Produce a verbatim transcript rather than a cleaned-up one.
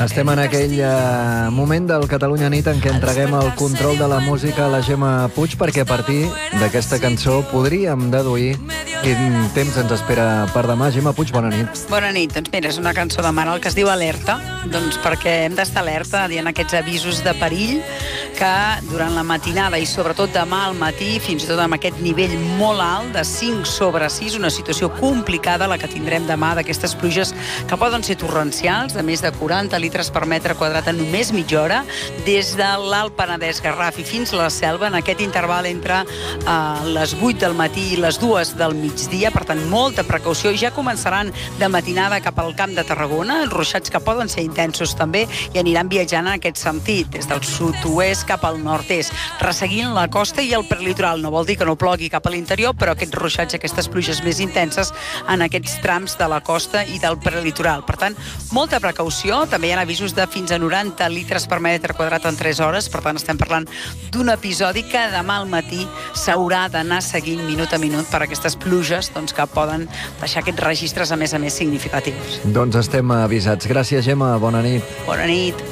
Estem en aquell eh, moment del Catalunya Nit en què entreguem el control de la música a la Gemma Puig, perquè a partir d'aquesta cançó podríem deduir quin temps ens espera per demà. Gemma Puig, bona nit. Bona nit. Doncs mira, és una cançó de Manal que es diu Alerta, doncs perquè hem d'estar alerta dient aquests avisos de perill que durant la matinada i sobretot demà al matí, fins i tot amb aquest nivell molt alt de cinc sobre sis, una situació complicada la que tindrem demà d'aquestes pluges que poden ser torrencials, de més de quaranta litres per metre quadrat en només mitja hora, des de l'Alt Penedès, Garraf i fins a la Selva, en aquest interval entre eh, les vuit del matí i les dues del migdia. Per tant, molta precaució. Ja començaran de matinada cap al Camp de Tarragona, els ruixats que poden ser intensos també, i aniran viatjant en aquest sentit, des del sud-oest cap al nord-est, resseguint la costa i el prelitoral. No vol dir que no plogui cap a l'interior, però aquests ruixats, aquestes pluges més intenses en aquests trams de la costa i del prelitoral. Per tant, molta precaució. També hi ha avisos de fins a noranta litres per metre quadrat en tres hores. Per tant, estem parlant d'un episodi que demà al matí s'haurà d'anar seguint minut a minut per aquestes pluges doncs, que poden deixar aquests registres a més a més significatius. Doncs estem avisats. Gràcies, Gemma. Bona nit. Bona nit.